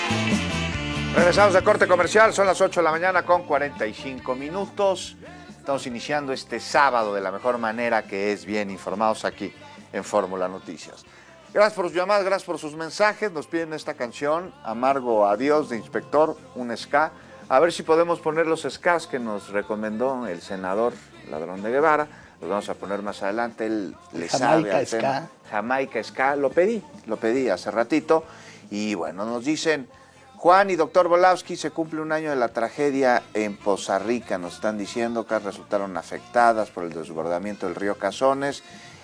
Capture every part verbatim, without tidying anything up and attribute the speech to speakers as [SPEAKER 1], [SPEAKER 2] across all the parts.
[SPEAKER 1] Regresamos de corte comercial, son las ocho de la mañana con cuarenta y cinco minutos. Estamos iniciando este sábado de la mejor manera, que es bien informados aquí en Fórmula Noticias. Gracias por sus llamadas, gracias por sus mensajes. Nos piden esta canción, Amargo Adiós, de Inspector, un ska. A ver si podemos poner los skas que nos recomendó el senador Ladrón de Guevara. Los vamos a poner más adelante, él le sabe al tema. Jamaica Ska, lo pedí, lo pedí hace ratito. Y bueno, nos dicen... Juan y doctor Volowski, se cumple un año de la tragedia en Poza Rica. Nos están diciendo que resultaron afectadas por el desbordamiento del río Cazones.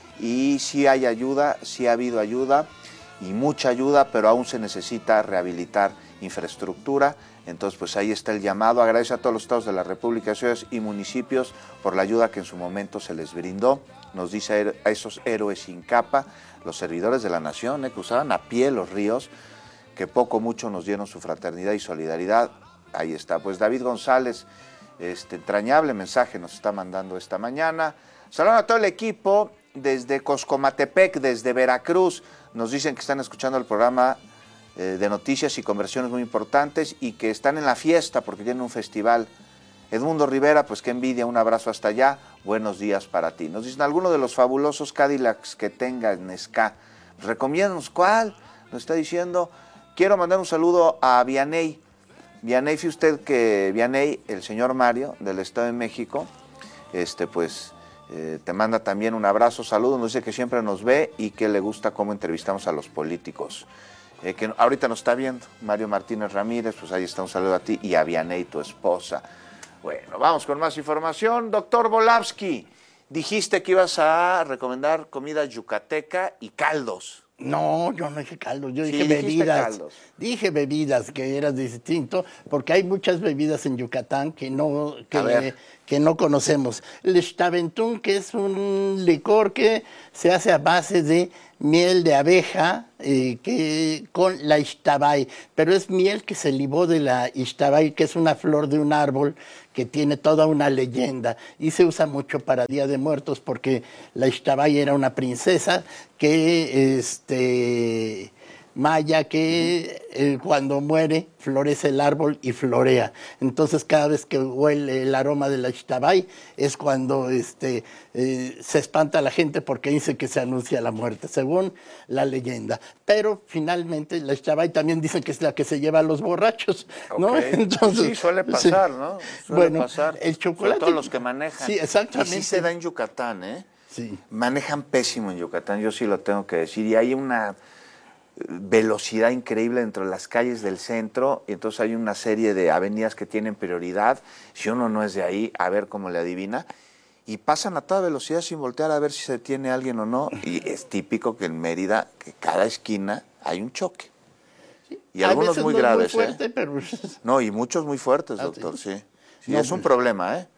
[SPEAKER 1] Y sí hay ayuda, sí ha habido ayuda y mucha ayuda, pero aún se necesita rehabilitar infraestructura. Entonces, pues ahí está el llamado. Agradece a todos los estados de la República, ciudades y municipios por la ayuda que en su momento se les brindó. Nos dice a esos héroes sin capa, los servidores de la nación, eh, que usaban a pie los ríos, que poco mucho nos dieron su fraternidad y solidaridad. Ahí está, pues David González, este entrañable mensaje nos está mandando esta mañana. Saludos a todo el equipo desde Coscomatepec, desde Veracruz. Nos dicen que están escuchando el programa eh, de noticias y conversiones muy importantes y que están en la fiesta porque tienen un festival. Edmundo Rivera, pues qué envidia, un abrazo hasta allá. Buenos días para ti. Nos dicen algunos de los fabulosos Cadillacs que tenga en ska. Recomiéndanos cuál, nos está diciendo. Quiero mandar un saludo a Vianey. Vianey, fíjese usted que Vianey, el señor Mario, del Estado de México, este, pues eh, te manda también un abrazo, saludo, nos dice que siempre nos ve y que le gusta cómo entrevistamos a los políticos. Eh, que ahorita nos está viendo Mario Martínez Ramírez, pues ahí está un saludo a ti y a Vianey, tu esposa. Bueno, vamos con más información. Doctor Volowski, dijiste que ibas a recomendar comida yucateca y caldos.
[SPEAKER 2] No, yo no dije caldos, yo
[SPEAKER 1] sí,
[SPEAKER 2] dije bebidas.
[SPEAKER 1] Caldos.
[SPEAKER 2] Dije bebidas, que era distinto, porque hay muchas bebidas en Yucatán que no, que, que no conocemos. El Xtaventún, que es un licor que se hace a base de miel de abeja eh, que, con la ixtabay, pero es miel que se libó de la ixtabay, que es una flor de un árbol que tiene toda una leyenda y se usa mucho para Día de Muertos porque la ixtabay era una princesa que este maya que eh, cuando muere florece el árbol y florea. Entonces cada vez que huele el aroma de la ixtabay es cuando este, eh, se espanta la gente porque dice que se anuncia la muerte, según la leyenda. Pero finalmente la ixtabay también dicen que es la que se lleva a los borrachos, ¿no?
[SPEAKER 1] Okay.
[SPEAKER 2] Entonces,
[SPEAKER 1] sí, suele pasar,
[SPEAKER 2] sí.
[SPEAKER 1] ¿no? Suele
[SPEAKER 2] bueno,
[SPEAKER 1] pasar.
[SPEAKER 2] el chocolate...
[SPEAKER 1] Sobre todo los que manejan.
[SPEAKER 2] Sí, exactamente.
[SPEAKER 1] Y sí se da en Yucatán, ¿eh?
[SPEAKER 2] Sí.
[SPEAKER 1] Manejan pésimo en Yucatán, yo sí lo tengo que decir. Y hay una velocidad increíble dentro de las calles del centro, y entonces hay una serie de avenidas que tienen prioridad. Si uno no es de ahí, a ver cómo le adivina. Y pasan a toda velocidad sin voltear a ver si se detiene alguien o no. Y es típico que en Mérida, que cada esquina hay un choque.
[SPEAKER 2] Sí.
[SPEAKER 1] Y algunos muy
[SPEAKER 2] no
[SPEAKER 1] graves,
[SPEAKER 2] muy fuerte,
[SPEAKER 1] ¿eh?
[SPEAKER 2] Pero...
[SPEAKER 1] No, y muchos muy fuertes,
[SPEAKER 2] ¿Ah,
[SPEAKER 1] doctor, sí. sí. sí
[SPEAKER 2] no,
[SPEAKER 1] es un
[SPEAKER 2] pues...
[SPEAKER 1] problema, ¿eh?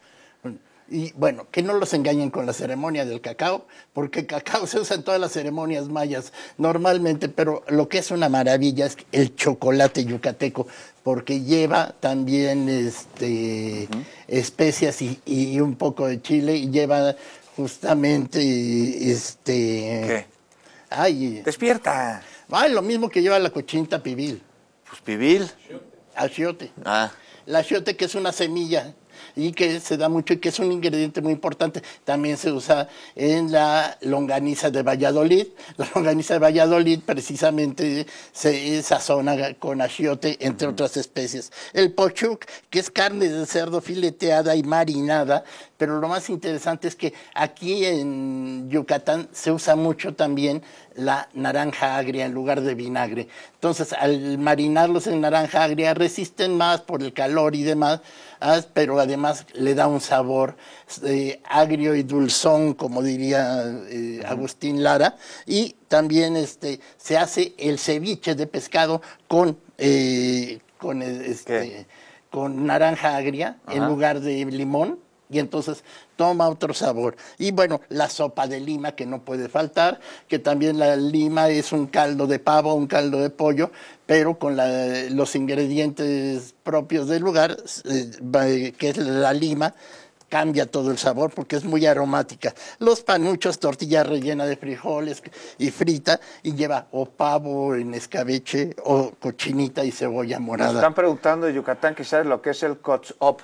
[SPEAKER 2] Y bueno, que no los engañen con la ceremonia del cacao, porque el cacao se usa en todas las ceremonias mayas normalmente, pero lo que es una maravilla es el chocolate yucateco, porque lleva también este, uh-huh. especias y, y un poco de chile, y lleva justamente este...
[SPEAKER 1] ¿Qué?
[SPEAKER 2] Ay,
[SPEAKER 1] ¡Despierta!
[SPEAKER 2] Ay, lo mismo que lleva la cochinita pibil.
[SPEAKER 1] Pues pibil.
[SPEAKER 2] Achiote.
[SPEAKER 1] Ah.
[SPEAKER 2] La achiote, que es una semilla y que se da mucho y que es un ingrediente muy importante. También se usa en la longaniza de Valladolid. La longaniza de Valladolid precisamente se sazona con achiote, entre uh-huh. otras especies. El pochuc, que es carne de cerdo fileteada y marinada, pero lo más interesante es que aquí en Yucatán se usa mucho también la naranja agria en lugar de vinagre. Entonces, al marinarlos en naranja agria resisten más por el calor y demás, pero además le da un sabor eh, agrio y dulzón, como diría eh, uh-huh. Agustín Lara. Y también este, se hace el ceviche de pescado con, eh, con, este, con naranja agria uh-huh. en lugar de limón. Y entonces toma otro sabor. Y bueno, la sopa de lima, que no puede faltar, que también la lima es un caldo de pavo, un caldo de pollo, pero con la, los ingredientes propios del lugar, eh, que es la lima, cambia todo el sabor porque es muy aromática. Los panuchos, tortilla rellena de frijoles y frita, y lleva o pavo en escabeche o cochinita y cebolla morada.
[SPEAKER 1] Nos están preguntando de Yucatán que sabes lo que es el cotzop.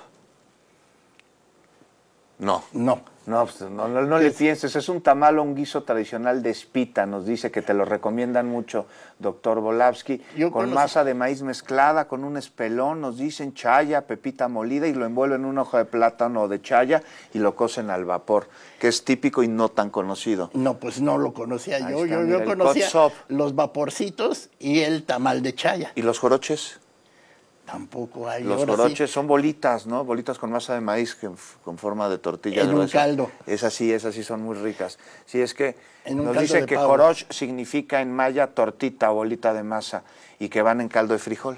[SPEAKER 1] No.
[SPEAKER 2] No.
[SPEAKER 1] No, pues, no, no, no le pienses, es un tamal o un guiso tradicional de espita, nos dice que te lo recomiendan mucho, doctor Volavsky,
[SPEAKER 2] Yo
[SPEAKER 1] con
[SPEAKER 2] conocí...
[SPEAKER 1] masa de maíz mezclada, con un espelón, nos dicen chaya, pepita molida, y lo envuelven en un hoja de plátano de chaya y lo cocen al vapor, que es típico y no tan conocido.
[SPEAKER 2] No, pues no lo conocía
[SPEAKER 1] Ahí
[SPEAKER 2] yo,
[SPEAKER 1] está,
[SPEAKER 2] yo,
[SPEAKER 1] mira,
[SPEAKER 2] yo
[SPEAKER 1] el
[SPEAKER 2] conocía
[SPEAKER 1] cotzop.
[SPEAKER 2] los vaporcitos y el tamal de chaya.
[SPEAKER 1] ¿Y los joroches?
[SPEAKER 2] Tampoco hay.
[SPEAKER 1] Los
[SPEAKER 2] ahora
[SPEAKER 1] joroches
[SPEAKER 2] sí.
[SPEAKER 1] son bolitas, ¿no? Bolitas con masa de maíz que, con forma de tortilla.
[SPEAKER 2] En un
[SPEAKER 1] gruesa.
[SPEAKER 2] caldo.
[SPEAKER 1] Esas sí, esas sí son muy ricas. Sí, es que
[SPEAKER 2] En un
[SPEAKER 1] nos
[SPEAKER 2] caldo
[SPEAKER 1] dicen
[SPEAKER 2] de
[SPEAKER 1] que
[SPEAKER 2] pavo.
[SPEAKER 1] joroch significa en maya tortita, bolita de masa, y que van en caldo de frijol.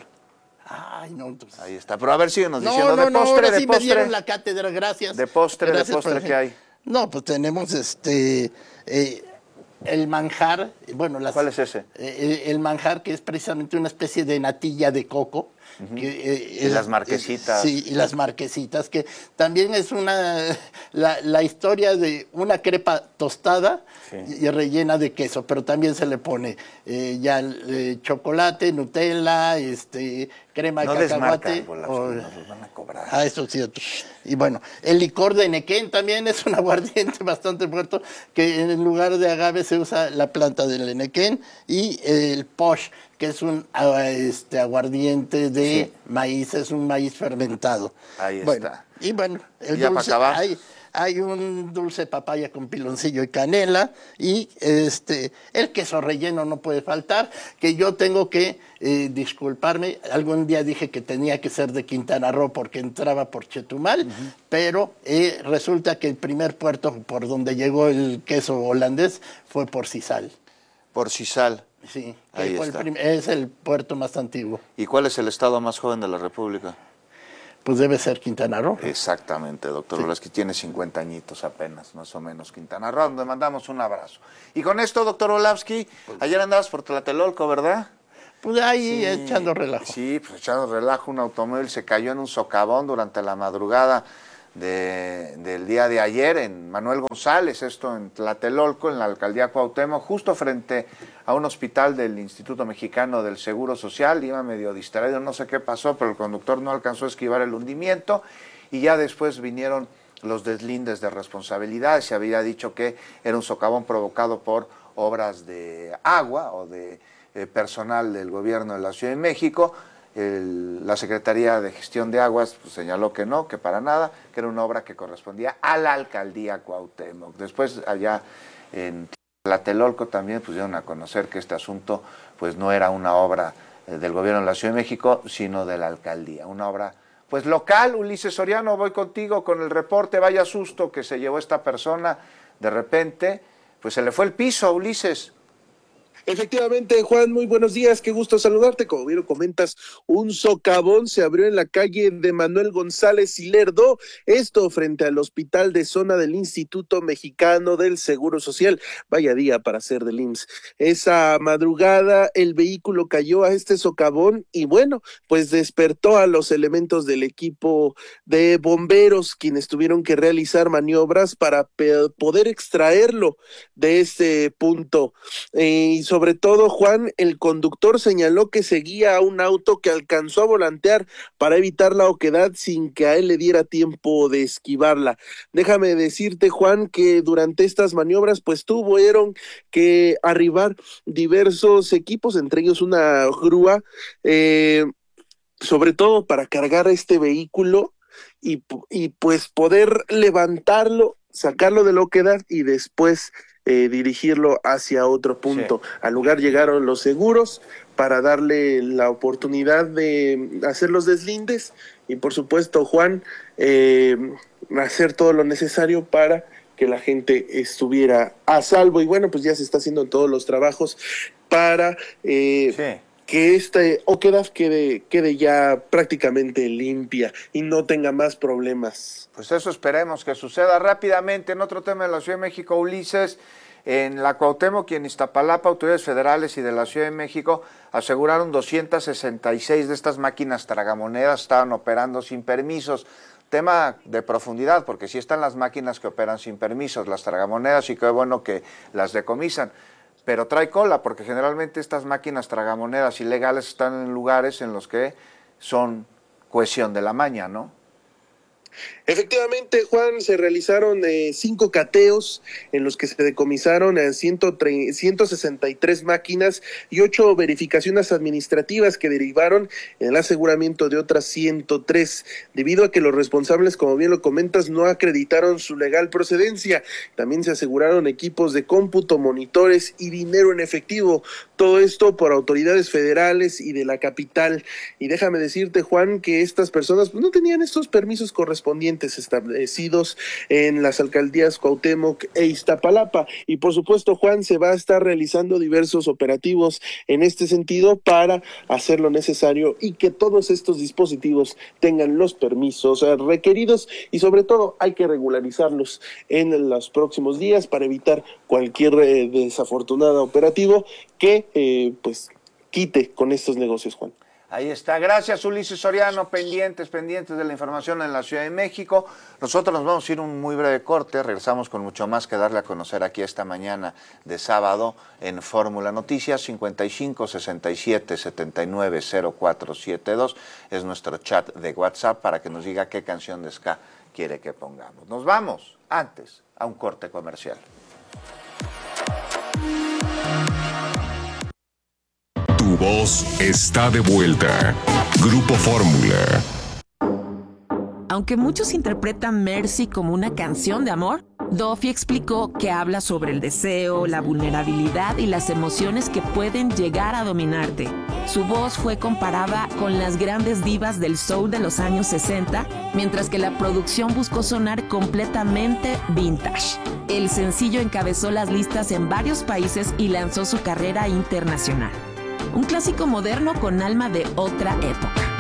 [SPEAKER 2] Ay, no, entonces...
[SPEAKER 1] Ahí está. Pero a ver, síguenos
[SPEAKER 2] No,
[SPEAKER 1] diciendo
[SPEAKER 2] no,
[SPEAKER 1] de
[SPEAKER 2] no,
[SPEAKER 1] postre,
[SPEAKER 2] ahora
[SPEAKER 1] de
[SPEAKER 2] sí
[SPEAKER 1] postre.
[SPEAKER 2] me dieron la cátedra, gracias.
[SPEAKER 1] De postre,
[SPEAKER 2] Gracias
[SPEAKER 1] de postre,
[SPEAKER 2] por-
[SPEAKER 1] ¿qué hay?
[SPEAKER 2] No, pues tenemos este... eh, el manjar, bueno, las,
[SPEAKER 1] ¿Cuál es ese?
[SPEAKER 2] eh, el manjar, que es precisamente una especie de natilla de coco.
[SPEAKER 1] Uh-huh.
[SPEAKER 2] que, eh,
[SPEAKER 1] Y
[SPEAKER 2] es,
[SPEAKER 1] las marquesitas.
[SPEAKER 2] Eh, sí, y las marquesitas, que también es una la, la historia de una crepa tostada
[SPEAKER 1] Sí.
[SPEAKER 2] y, y rellena de queso, pero también se le pone eh, ya eh, chocolate, Nutella, este, crema
[SPEAKER 1] No
[SPEAKER 2] de cacahuate.
[SPEAKER 1] desmarcan, Volavsky,
[SPEAKER 2] o-
[SPEAKER 1] nos los van a cobrar.
[SPEAKER 2] Ah, eso es cierto. Y bueno, el licor de Nequén también es un aguardiente bastante fuerte, que en lugar de agave se usa la planta del Nequén, y el posh, que es un ah, este, aguardiente de
[SPEAKER 1] Sí.
[SPEAKER 2] maíz, es un maíz fermentado.
[SPEAKER 1] Ahí
[SPEAKER 2] Bueno,
[SPEAKER 1] está.
[SPEAKER 2] y bueno, el
[SPEAKER 1] Ya para
[SPEAKER 2] dulce,
[SPEAKER 1] acabar.
[SPEAKER 2] hay, hay un dulce papaya con piloncillo y canela, y este el queso relleno no puede faltar, que yo tengo que eh, disculparme. Algún día dije que tenía que ser de Quintana Roo porque entraba por Chetumal, uh-huh. pero eh, resulta que el primer puerto por donde llegó el queso holandés fue por Sisal.
[SPEAKER 1] Por Sisal.
[SPEAKER 2] Sí,
[SPEAKER 1] Ahí
[SPEAKER 2] que fue el
[SPEAKER 1] está.
[SPEAKER 2] prim- es el puerto más antiguo.
[SPEAKER 1] ¿Y cuál es el estado más joven de la República?
[SPEAKER 2] Pues debe ser Quintana Roo.
[SPEAKER 1] Exactamente, doctor
[SPEAKER 2] Sí.
[SPEAKER 1] Volavsky, tiene cincuenta añitos apenas, más o menos, Quintana Roo, donde mandamos un abrazo. Y con esto, doctor Volavsky, ayer andabas por Tlatelolco, ¿verdad?
[SPEAKER 2] Pues ahí
[SPEAKER 1] Sí,
[SPEAKER 2] echando relajo.
[SPEAKER 1] Sí, pues echando relajo, un automóvil se cayó en un socavón durante la madrugada de, del día de ayer en Manuel González, esto en Tlatelolco, en la alcaldía Cuauhtémoc, justo frente a un hospital del Instituto Mexicano del Seguro Social. Iba medio distraído, no sé qué pasó, pero el conductor no alcanzó a esquivar el hundimiento, y ya después vinieron los deslindes de responsabilidad. Se había dicho que era un socavón provocado por obras de agua o de eh, personal del gobierno de la Ciudad de México. El, la Secretaría de Gestión de Aguas pues, señaló que no, que para nada, que era una obra que correspondía a la alcaldía Cuauhtémoc. Después, allá en Tlatelolco también pues, dieron a conocer que este asunto pues, no era una obra eh, del gobierno de la Ciudad de México, sino de la alcaldía, una obra pues local. Ulises Soriano, voy contigo con el reporte. Vaya susto que se llevó esta persona, de repente, pues se le fue el piso a Ulises.
[SPEAKER 3] Efectivamente, Juan, muy buenos días, qué gusto saludarte. Como bien lo comentas, un socavón se abrió en la calle de Manuel González y Lerdo, esto frente al hospital de zona del Instituto Mexicano del Seguro Social. Vaya día para ser del I M S S. Esa madrugada el vehículo cayó a este socavón y bueno, pues despertó a los elementos del equipo de bomberos, quienes tuvieron que realizar maniobras para poder extraerlo de este punto. Eh, y sobre todo, Juan, el conductor señaló que seguía a un auto que alcanzó a volantear para evitar la oquedad sin que a él le diera tiempo de esquivarla. Déjame decirte, Juan, que durante estas maniobras pues tuvieron que arribar diversos equipos, entre ellos una grúa, eh, sobre todo para cargar este vehículo y, y pues poder levantarlo, sacarlo de la oquedad y después Eh, dirigirlo hacia otro punto. Sí. Al lugar llegaron los seguros para darle la oportunidad de hacer los deslindes y por supuesto, Juan, eh, hacer todo lo necesario para que la gente estuviera a salvo. Y bueno, pues ya se está haciendo todos los trabajos para eh, sí. que esta oquedad quede, quede ya prácticamente limpia y no tenga más problemas.
[SPEAKER 1] Pues eso esperemos que suceda rápidamente. En otro tema de la Ciudad de México, Ulises, en la Cuauhtémoc y en Iztapalapa, autoridades federales y de la Ciudad de México aseguraron doscientas sesenta y seis de estas máquinas tragamonedas estaban operando sin permisos. tema de profundidad, porque sí están las máquinas que operan sin permisos, las tragamonedas, y qué bueno que las decomisan. Pero trae cola, porque generalmente estas máquinas tragamonedas ilegales están en lugares en los que son cuestión de la maña, ¿no?
[SPEAKER 3] Efectivamente, Juan, se realizaron eh, cinco cateos en los que se decomisaron a ciento sesenta y tres máquinas y ocho verificaciones administrativas que derivaron en el aseguramiento de otras ciento tres, debido a que los responsables, como bien lo comentas, no acreditaron su legal procedencia. También se aseguraron equipos de cómputo, monitores y dinero en efectivo. Todo esto por autoridades federales y de la capital. Y déjame decirte, Juan, que estas personas pues, no tenían estos permisos correspondientes establecidos en las alcaldías Cuauhtémoc e Iztapalapa. Y por supuesto, Juan, se va a estar realizando diversos operativos en este sentido para hacer lo necesario y que todos estos dispositivos tengan los permisos requeridos, y sobre todo hay que regularizarlos en los próximos días para evitar cualquier eh, desafortunado operativo que eh, pues quite con estos negocios, Juan.
[SPEAKER 1] Ahí está. Gracias, Ulises Soriano. Pendientes, pendientes de la información en la Ciudad de México. Nosotros nos vamos a ir un muy breve corte. Regresamos con mucho más que darle a conocer aquí esta mañana de sábado en Fórmula Noticias. cincuenta y cinco, sesenta y siete, setenta y nueve, cero cuatro siete dos es nuestro chat de WhatsApp para que nos diga qué canción de ska quiere que pongamos. Nos vamos antes a un corte comercial.
[SPEAKER 4] Tu voz está de vuelta. Grupo Fórmula.
[SPEAKER 5] Aunque muchos interpretan Mercy como una canción de amor, Duffy explicó que habla sobre el deseo, la vulnerabilidad y las emociones que pueden llegar a dominarte. Su voz fue comparada con las grandes divas del soul de los años sesenta, mientras que la producción buscó sonar completamente vintage. El sencillo encabezó las listas en varios países y lanzó su carrera internacional. Un clásico moderno con alma de otra época.